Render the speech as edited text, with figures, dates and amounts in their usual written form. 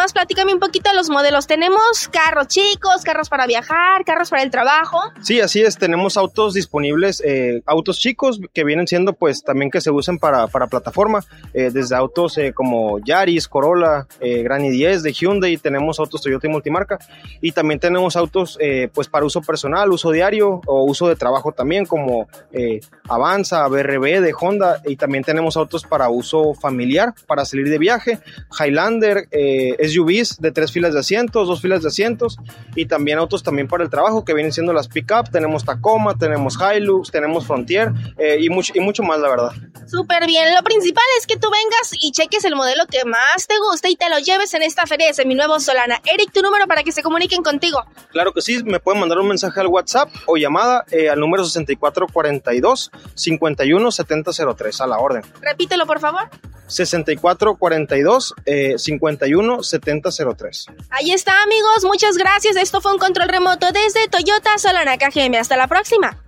más, platícame un poquito de los modelos. Tenemos carros chicos, carros para viajar, carros para el trabajo. Sí, así es, tenemos autos disponibles, autos chicos que vienen siendo pues también que se usan para plataforma, desde autos como Yaris, Corolla, Gran i10 de Hyundai, tenemos autos Toyota y multimarca, y también tenemos autos pues para uso personal, uso diario o uso de trabajo también, como Avanza, BRB de Honda, y también tenemos autos para uso familiar, para salir de viaje, Highlander, SUVs de 3 filas de asientos, 2 filas de asientos, y también autos también para el trabajo que vienen siendo las pick-up, tenemos Tacoma, tenemos Hilux, tenemos Frontier, y mucho más, la verdad. Súper bien, lo principal es que tú vengas y cheques el modelo que más te guste y te lo lleves en esta feria de Seminuevo Solana. Eric, tu número para que se comuniquen contigo. Claro que sí, me pueden mandar un mensaje al WhatsApp o llamada al número 6442-517003, a la orden. Repítelo, por favor. 6442-517003. Ahí está, amigos, muchas gracias. Esto fue un control remoto desde Toyota Solana KGM. Hasta la próxima.